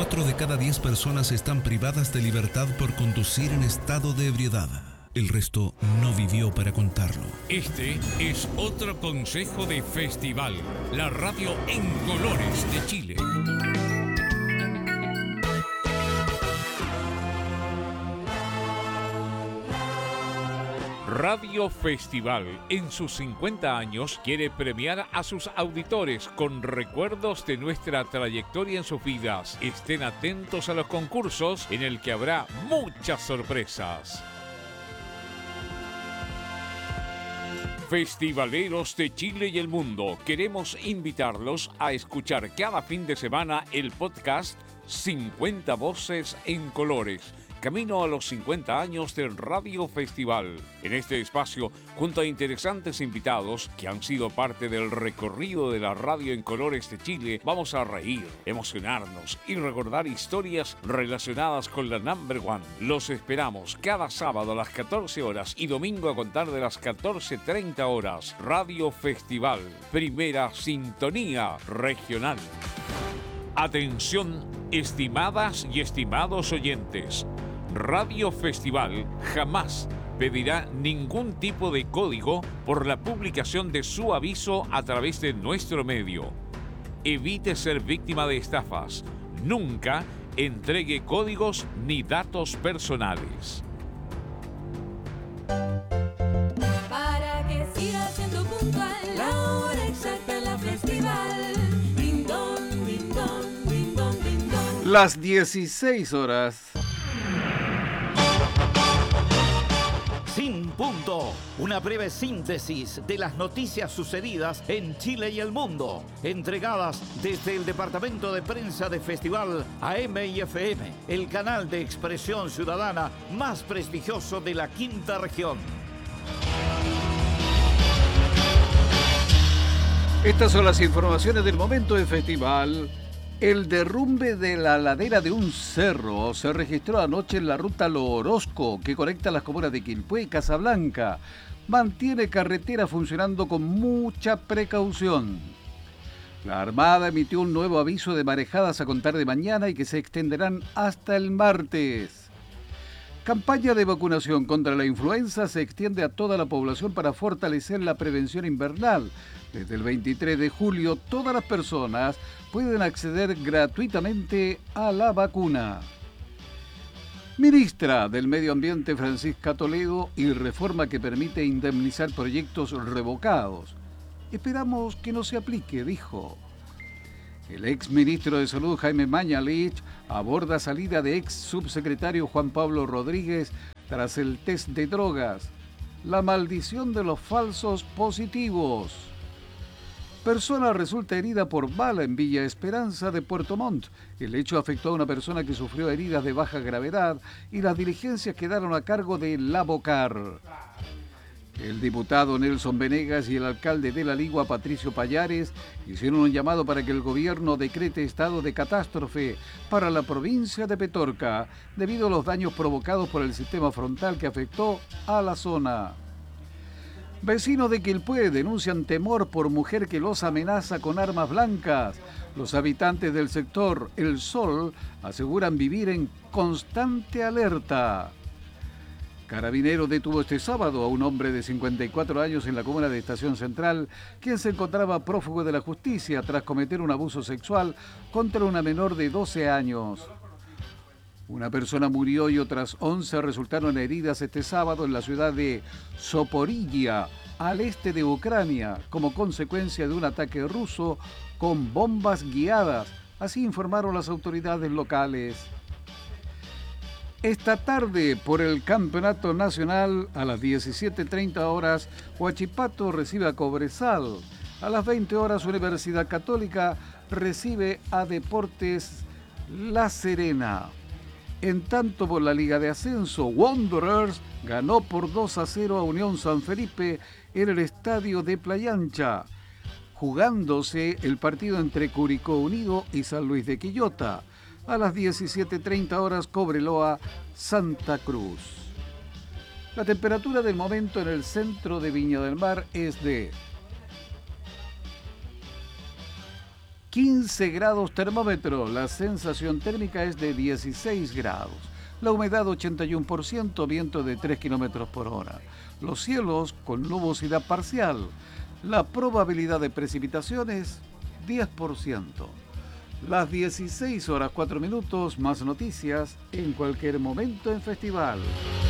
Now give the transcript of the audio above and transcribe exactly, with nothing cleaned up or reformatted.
cuatro de cada diez personas están privadas de libertad por conducir en estado de ebriedad. El resto no vivió para contarlo. Este es otro consejo de Festival, la radio en colores de Chile. Radio Festival, en sus cincuenta años, quiere premiar a sus auditores con recuerdos de nuestra trayectoria en sus vidas. Estén atentos a los concursos, en el que habrá muchas sorpresas. Festivaleros de Chile y el mundo, queremos invitarlos a escuchar cada fin de semana el podcast cincuenta Voces en Colores, camino a los cincuenta años del Radio Festival. En este espacio, junto a interesantes invitados que han sido parte del recorrido de la radio en colores de Chile, vamos a reír, emocionarnos y recordar historias relacionadas con la Number One. Los esperamos cada sábado a las catorce horas y domingo a contar de las catorce treinta horas. Radio Festival, primera sintonía regional. Atención, estimadas y estimados oyentes. Radio Festival jamás pedirá ningún tipo de código por la publicación de su aviso a través de nuestro medio. Evite ser víctima de estafas. Nunca entregue códigos ni datos personales. Para que siga siendo puntual, la hora exacta en la Festival. Ding dong, ding dong, ding dong, ding dong. Las dieciséis horas. Sin punto, una breve síntesis de las noticias sucedidas en Chile y el mundo, entregadas desde el Departamento de Prensa de Festival A M y F M, el canal de expresión ciudadana más prestigioso de la quinta región. Estas son las informaciones del momento del festival. El derrumbe de la ladera de un cerro se registró anoche en la ruta Lo Orozco, que conecta las comunas de Quilpué y Casablanca. Mantiene carretera funcionando con mucha precaución. La Armada emitió un nuevo aviso de marejadas a contar de mañana y que se extenderán hasta el martes. Campaña de vacunación contra la influenza se extiende a toda la población para fortalecer la prevención invernal. Desde el veintitrés de julio, todas las personas pueden acceder gratuitamente a la vacuna. Ministra del Medio Ambiente Francisca Toledo y reforma que permite indemnizar proyectos revocados. Esperamos que no se aplique, dijo. El ex ministro de Salud Jaime Mañalich aborda salida de ex subsecretario Juan Pablo Rodríguez tras el test de drogas. La maldición de los falsos positivos. Persona resulta herida por bala en Villa Esperanza de Puerto Montt. El hecho afectó a una persona que sufrió heridas de baja gravedad y las diligencias quedaron a cargo de Lavocar. El diputado Nelson Venegas y el alcalde de La Ligua, Patricio Pallares, hicieron un llamado para que el gobierno decrete estado de catástrofe para la provincia de Petorca, debido a los daños provocados por el sistema frontal que afectó a la zona. Vecinos de Quilpué denuncian temor por mujer que los amenaza con armas blancas. Los habitantes del sector El Sol aseguran vivir en constante alerta. Carabineros detuvo este sábado a un hombre de cincuenta y cuatro años en la comuna de Estación Central, quien se encontraba prófugo de la justicia tras cometer un abuso sexual contra una menor de doce años. Una persona murió y otras once resultaron heridas este sábado en la ciudad de Zaporizhia, al este de Ucrania, como consecuencia de un ataque ruso con bombas guiadas, así informaron las autoridades locales. Esta tarde, por el Campeonato Nacional, a las diecisiete treinta horas, Huachipato recibe a Cobresal. A las veinte horas, Universidad Católica recibe a Deportes La Serena. En tanto, por la Liga de Ascenso, Wanderers ganó por dos a cero a Unión San Felipe en el estadio de Playa Ancha, jugándose el partido entre Curicó Unido y San Luis de Quillota. A las diecisiete treinta horas, Cobreloa, Santa Cruz. La temperatura del momento en el centro de Viña del Mar es de quince grados termómetro, la sensación térmica es de dieciséis grados. La humedad ochenta y uno por ciento, viento de tres kilómetros por hora. Los cielos con nubosidad parcial. La probabilidad de precipitaciones, diez por ciento. Las dieciséis horas cuatro minutos, más noticias en cualquier momento en Festival.